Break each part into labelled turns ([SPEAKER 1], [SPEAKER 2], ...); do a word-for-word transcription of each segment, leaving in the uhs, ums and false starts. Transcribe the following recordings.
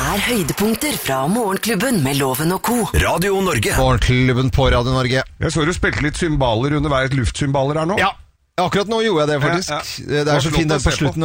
[SPEAKER 1] er høydepunkter fra Morgenklubben med Loven og Co.
[SPEAKER 2] Radio Norge.
[SPEAKER 3] Morgenklubben på Radio Norge.
[SPEAKER 4] Jeg så du spilte litt symbaler underveis, luftsymbaler her nå.
[SPEAKER 3] Ja, akkurat nå gjorde jeg det faktisk.
[SPEAKER 4] Ja, ja.
[SPEAKER 3] Det er så fint det på slutten.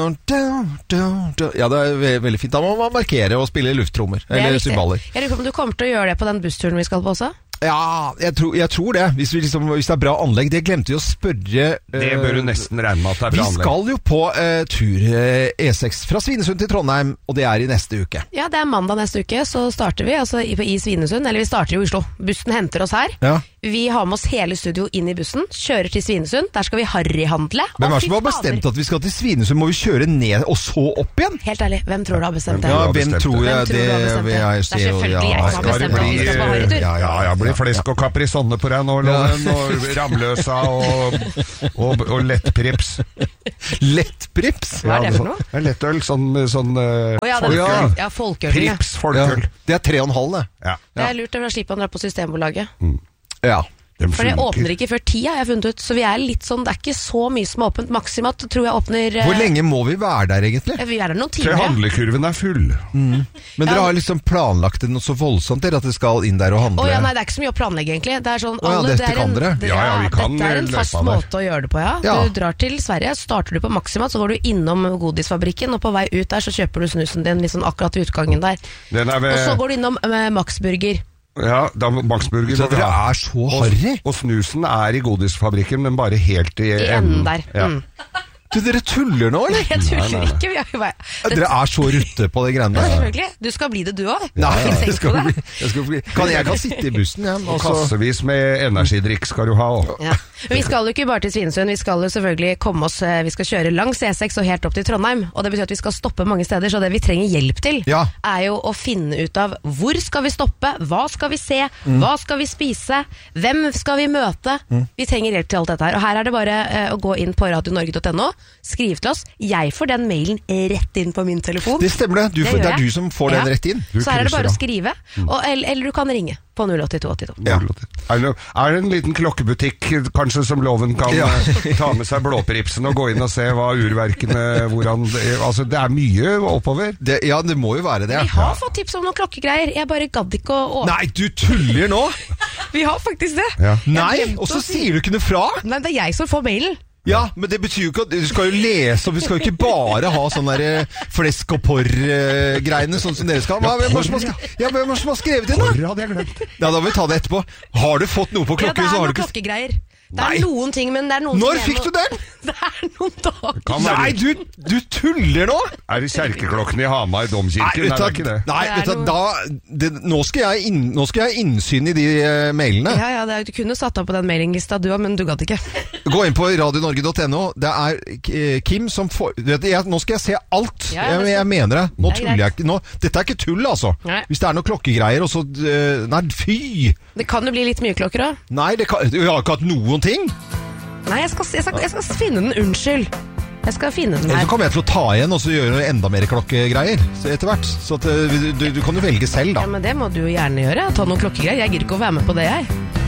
[SPEAKER 3] Ja, det er ve- veldig fint. Da må man markere og spille lufttrommer, eller symbaler.
[SPEAKER 5] Jeg lurer på om du kommer til å gjøre det på den bussturen vi skal på også?
[SPEAKER 3] Ja, jeg tror, jeg tror det. Hvis, vi liksom, hvis det er bra anlegg. Det glemte vi å spørre.
[SPEAKER 4] Det bør du nesten regne med at det er bra
[SPEAKER 3] Vi
[SPEAKER 4] anlegg.
[SPEAKER 3] skal jo på uh, tur uh, E seks fra Svinesund til Trondheim, og det er i neste uke.
[SPEAKER 5] Ja, det er mandag neste uke, så starter vi altså i, i Svinesund, eller vi starter jo i Oslo. Bussen henter oss her.
[SPEAKER 3] Ja.
[SPEAKER 5] Vi har med oss hele studio inn i bussen, kjører til Svinesund, der skal vi harryhandle.
[SPEAKER 3] Hvem er
[SPEAKER 5] Å,
[SPEAKER 3] det som har
[SPEAKER 5] fy
[SPEAKER 3] bestemt
[SPEAKER 5] fader.
[SPEAKER 3] at vi skal til Svinesund? Må vi kjøre ned og så opp igjen?
[SPEAKER 5] Helt ærlig, hvem tror du har bestemt det?
[SPEAKER 3] Ja,
[SPEAKER 4] har
[SPEAKER 3] hvem
[SPEAKER 4] bestemt
[SPEAKER 3] tror
[SPEAKER 4] det?
[SPEAKER 3] jeg
[SPEAKER 5] Hvem tror
[SPEAKER 3] det
[SPEAKER 5] du har bestemt det?
[SPEAKER 3] vil jeg
[SPEAKER 5] Det er
[SPEAKER 3] si? og
[SPEAKER 5] selvfølgelig
[SPEAKER 3] ja,
[SPEAKER 5] jeg som har
[SPEAKER 4] Skal det
[SPEAKER 5] bestemt
[SPEAKER 4] bli,
[SPEAKER 5] at vi skal på harrytur.
[SPEAKER 4] ja, ja, ja, blir flesk og caprisonne på deg nå, Loven, og ramløsa og, og, og lettprips.
[SPEAKER 3] Lettprips?
[SPEAKER 5] Hva er det for noe?
[SPEAKER 4] Ja, lettøl, sånn, sånn uh,
[SPEAKER 5] Å ja, det
[SPEAKER 4] folkeøl.
[SPEAKER 5] er, ja, folkeøl. Ja.
[SPEAKER 4] Prips,
[SPEAKER 3] Ja,
[SPEAKER 4] folkeøl.
[SPEAKER 3] det er tre og en halv, det.
[SPEAKER 4] Ja.
[SPEAKER 5] Det er lurt å slippe å dra på Systembolaget.
[SPEAKER 3] Ja.
[SPEAKER 4] Den
[SPEAKER 5] For det
[SPEAKER 4] funker.
[SPEAKER 5] åpner ikke før ti, har jeg funnet ut. Så vi er litt sånn, det er ikke så mye som er åpent. Maksimat tror jeg åpner eh,
[SPEAKER 3] Hvor lenge må vi være der, egentlig?
[SPEAKER 5] Vi er der noen
[SPEAKER 4] Til
[SPEAKER 5] timer. ja.
[SPEAKER 4] handlekurven er full.
[SPEAKER 3] Men dere
[SPEAKER 5] Ja.
[SPEAKER 3] har liksom planlagt det noe så voldsomt, dere, at dere skal inn der og handle?
[SPEAKER 5] Å ja, nei, det er ikke så mye å planlegge, egentlig. Det er sånn,
[SPEAKER 3] Å ja,
[SPEAKER 5] alle,
[SPEAKER 3] dette
[SPEAKER 5] det er
[SPEAKER 3] kan
[SPEAKER 5] en,
[SPEAKER 3] dere.
[SPEAKER 5] det-
[SPEAKER 4] Ja, ja, vi kan
[SPEAKER 5] dette er en
[SPEAKER 4] løpe
[SPEAKER 5] fast
[SPEAKER 4] av der.
[SPEAKER 5] måte å gjøre det på, ja.
[SPEAKER 3] Ja.
[SPEAKER 5] Du drar til Sverige, starter du på Maximat, så går du innom godisfabrikken, og på vei ut der så kjøper du snusen din liksom akkurat ved utgangen der.
[SPEAKER 4] Den er
[SPEAKER 5] Og så
[SPEAKER 4] ved,
[SPEAKER 5] går du innom eh, Max Burger.
[SPEAKER 4] ja, da Maxburger.
[SPEAKER 3] Så
[SPEAKER 4] må vi
[SPEAKER 3] dere
[SPEAKER 4] ha.
[SPEAKER 3] er så harry?
[SPEAKER 4] Og, og snusen er i godisfabrikken, men bare helt i,
[SPEAKER 5] I enden der.
[SPEAKER 4] Ja.
[SPEAKER 5] Mm.
[SPEAKER 3] Du, dere tuller nå, eller?
[SPEAKER 5] Jeg tuller ikke. Vi har jo vært...
[SPEAKER 3] Dere er så rutte på de greiene
[SPEAKER 5] Ja,
[SPEAKER 3] der.
[SPEAKER 5] selvfølgelig. Du skal bli det, du òg.
[SPEAKER 3] Nei,
[SPEAKER 5] Tenk
[SPEAKER 3] det
[SPEAKER 5] på
[SPEAKER 3] skal
[SPEAKER 5] det.
[SPEAKER 3] bli, jeg skal bli kan, Jeg kan sitte i bussen, jeg.
[SPEAKER 4] Og
[SPEAKER 3] og så-
[SPEAKER 4] kassevis med energidrikk skal du ha. Og.
[SPEAKER 5] Ja. Men vi skal jo ikke bare til Svinesund, vi skal jo selvfølgelig komme oss, eh, vi skal kjøre langs E seks og helt opp til Trondheim, og det betyr at vi skal stoppe mange steder, så det vi trenger hjelp til
[SPEAKER 3] Ja.
[SPEAKER 5] er jo å finne ut av hvor skal vi stoppe, hva skal vi se,
[SPEAKER 3] Mm.
[SPEAKER 5] hva skal vi spise, hvem skal vi møte, vi trenger hjelp til alt dette her, og her er det bare eh, å gå inn på radio norge punktum no, skriv til oss, jeg får den mailen rett inn på min telefon.
[SPEAKER 3] Det stemmer det. Du,
[SPEAKER 5] Det
[SPEAKER 3] får,
[SPEAKER 5] gjør
[SPEAKER 3] det er
[SPEAKER 5] jeg.
[SPEAKER 3] du som får den
[SPEAKER 5] Ja.
[SPEAKER 3] rett inn.
[SPEAKER 4] Du
[SPEAKER 5] Så her er det bare å
[SPEAKER 4] krysser
[SPEAKER 5] skrive, og, eller, eller du kan ringe på null åtte to åtte to.
[SPEAKER 3] Ja.
[SPEAKER 4] Er, det, no- er det en liten klokkebutikk kanskje som Loven kan
[SPEAKER 3] Ja.
[SPEAKER 4] eh, ta med seg blåpripsen og gå inn og se hva urverkene hvordan, det- altså det er mye oppover.
[SPEAKER 3] Det, ja, det må jo være det.
[SPEAKER 5] Vi har fått tips om noen klokkegreier, jeg bare gadd ikke å åpne.
[SPEAKER 3] Nei, du tuller nå!
[SPEAKER 5] Vi har faktisk det.
[SPEAKER 4] Ja.
[SPEAKER 3] Nei,
[SPEAKER 5] glemte
[SPEAKER 3] og så
[SPEAKER 5] å si-
[SPEAKER 3] sier du ikke noe fra!
[SPEAKER 5] Nei, det er jeg som får mailen.
[SPEAKER 3] Ja, men det betyr jo ikke at du skal jo lese, og vi skal jo ikke bare ha sånne der eh, flesk og porr-greiene, sånn som dere skal. Hva, hvem er det som har skrevet, ja, hvem er det som har skrevet inn, da?
[SPEAKER 4] Porr hadde jeg glemt.
[SPEAKER 3] Ja, da vil vi ta det etterpå. Har du fått noe på
[SPEAKER 5] Ja, det
[SPEAKER 3] klokken,
[SPEAKER 5] er
[SPEAKER 3] så har
[SPEAKER 5] noen
[SPEAKER 3] du ikke...
[SPEAKER 5] klokkegreier. Det er
[SPEAKER 3] Nei.
[SPEAKER 5] noen ting, men det er noen
[SPEAKER 3] Når
[SPEAKER 5] som
[SPEAKER 3] fikk
[SPEAKER 5] jeg
[SPEAKER 3] du
[SPEAKER 5] må-
[SPEAKER 3] den?
[SPEAKER 5] Det er noen dager.
[SPEAKER 4] Kan være-
[SPEAKER 3] Nei, du, du tuller nå!
[SPEAKER 4] Er det kjerkeklokkene i Hamar
[SPEAKER 3] Nei,
[SPEAKER 4] domkirken? Nei,
[SPEAKER 3] vet
[SPEAKER 4] det er
[SPEAKER 3] du,
[SPEAKER 4] ikke det.
[SPEAKER 3] nei,
[SPEAKER 5] Det er
[SPEAKER 3] vet du,
[SPEAKER 5] noe-
[SPEAKER 3] da, det, nå, skal jeg inn, nå skal jeg ha innsyn i de eh, mailene.
[SPEAKER 5] Ja, ja, det er, du kunne satt opp på den mailinglista du òg, men du gadd ikke.
[SPEAKER 3] Gå inn på radio norge punktum no. Det er eh, Kim som får vet du, jeg, Nå skal jeg se alt.
[SPEAKER 5] Ja, ja,
[SPEAKER 3] jeg,
[SPEAKER 5] det
[SPEAKER 3] jeg mener det. Nå
[SPEAKER 5] Det er
[SPEAKER 3] tuller jeg ikke. Nå, dette er ikke tull, altså.
[SPEAKER 5] Nei.
[SPEAKER 3] Hvis det er noen klokkegreier, og så eh, Nei, fy!
[SPEAKER 5] Det kan jo bli litt mye klokker òg.
[SPEAKER 3] Nei, det kan, vi har ikke hatt noen ting.
[SPEAKER 5] Nei, jeg skal, jeg, skal, jeg skal finne den. Unnskyld. Jeg skal finne den
[SPEAKER 3] Eller så
[SPEAKER 5] her.
[SPEAKER 3] kommer jeg til å ta igjen og så gjøre enda mer klokkegreier så etter hvert. Så at, eh, du, du, du kan jo velge selv,
[SPEAKER 5] Ja,
[SPEAKER 3] da.
[SPEAKER 5] men det må du jo gjerne gjøre. Ta noen klokkegreier. Jeg gidder ikke å være med på det, jeg.